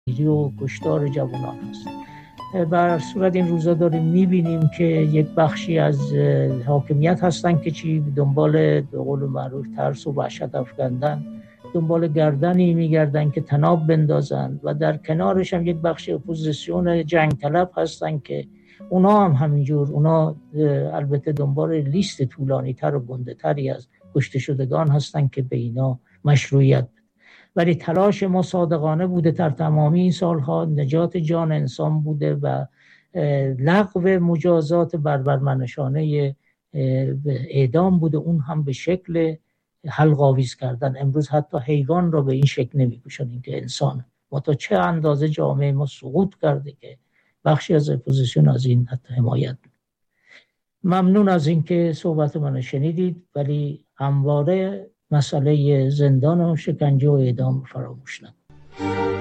و کشتار جوانان هست. بر صورت این روزا داریم میبینیم که یک بخشی از حاکمیت هستن که دنبال به قول معروف ترس و وحشت افکندن، دنبال گردنی میگردن که تناب بندازن و در کنارش هم یک بخش اپوزیسیون جنگ طلب هستن که اونا هم همینجور، اونا البته دنبال لیست طولانی تر و گنده تری از کشته شدگان هستن که به اینا مشروعیت بده. ولی تلاش ما صادقانه بوده در تمامی این سالها، نجات جان انسان بوده و لغو مجازات بربرمنشانه اعدام بوده، اون هم به شکل حلق آویز کردن. امروز حتی حیوان را به این شکل نمی‌کشانیم که انسان. ما تا چه اندازه جامعه ما سقوط کرده که بخشی از اپوزیسیون از این حتی حمایت. ممنون از اینکه صحبت منو شنیدید، ولی همواره مسئله زندان و شکنجه و اعدام فراموش نکنید.